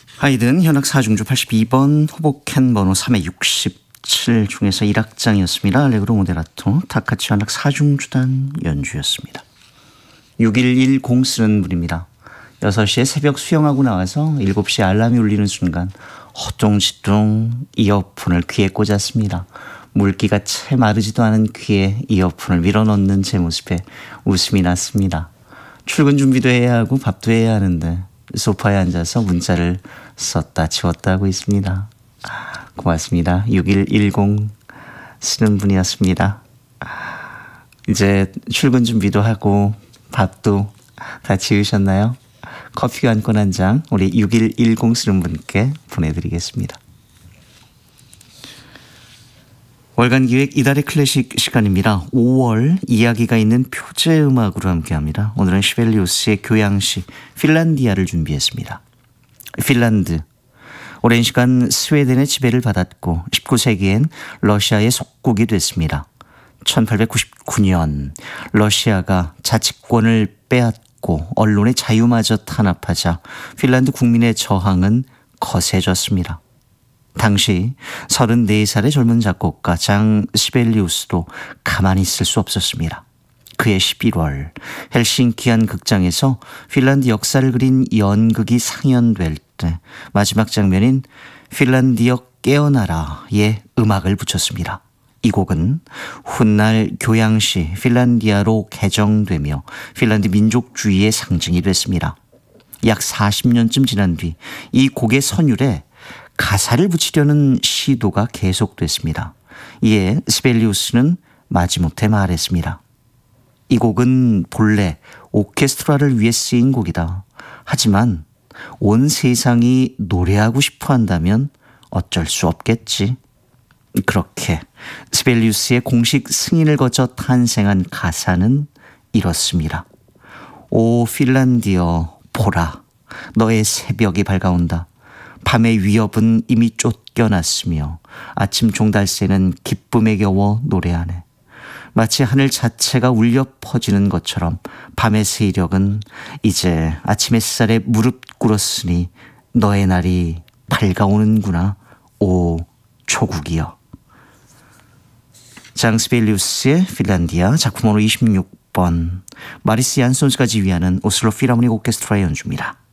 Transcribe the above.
하이든 현악 4중주 82번 호보켄 번호 367 중에서 1악장이었습니다. 알레그로 모데라토 타카치 현악 4중주단 연주였습니다. 6110 쓰는 분입니다. 6시에 새벽 수영하고 나와서 7시에 알람이 울리는 순간 허둥지둥 이어폰을 귀에 꽂았습니다. 물기가 채 마르지도 않은 귀에 이어폰을 밀어넣는 제 모습에 웃음이 났습니다. 출근 준비도 해야 하고 밥도 해야 하는데 소파에 앉아서 문자를 썼다 지웠다 하고 있습니다. 고맙습니다. 6110 쓰는 분이었습니다. 이제 출근 준비도 하고 밥도 다 지으셨나요? 커피 한 권 한 장 우리 6110 쓰는 분께 보내드리겠습니다. 월간 기획 이달의 클래식 시간입니다. 5월 이야기가 있는 표제 음악으로 함께합니다. 오늘은 시벨리우스의 교향시 핀란디아를 준비했습니다. 핀란드, 오랜 시간 스웨덴의 지배를 받았고 19세기엔 러시아의 속국이 됐습니다. 1899년 러시아가 자치권을 빼앗고 언론의 자유마저 탄압하자 핀란드 국민의 저항은 거세졌습니다. 당시 34살의 젊은 작곡가 장 시벨리우스도 가만히 있을 수 없었습니다. 그해 11월 헬싱키 한 극장에서 핀란드 역사를 그린 연극이 상연될 때 마지막 장면인 핀란디어 깨어나라에 음악을 붙였습니다. 이 곡은 훗날 교향시 핀란디아로 개정되며 핀란드 민족주의의 상징이 됐습니다. 약 40년쯤 지난 뒤 이 곡의 선율에 가사를 붙이려는 시도가 계속됐습니다. 이에 시벨리우스는 마지못해 말했습니다. 이 곡은 본래 오케스트라를 위해 쓰인 곡이다. 하지만 온 세상이 노래하고 싶어 한다면 어쩔 수 없겠지. 그렇게 시벨리우스의 공식 승인을 거쳐 탄생한 가사는 이렇습니다. 오 핀란디어 보라, 너의 새벽이 밝아온다. 밤의 위협은 이미 쫓겨났으며 아침 종달새는 기쁨에 겨워 노래하네. 마치 하늘 자체가 울려 퍼지는 것처럼 밤의 세력은 이제 아침 햇살에 무릎 꿇었으니 너의 날이 밝아오는구나. 오 조국이여. 장 시벨리우스의 핀란디아 작품번호 26번 마리스 얀손스가 지휘하는 오슬로 필하모닉 오케스트라의 연주입니다.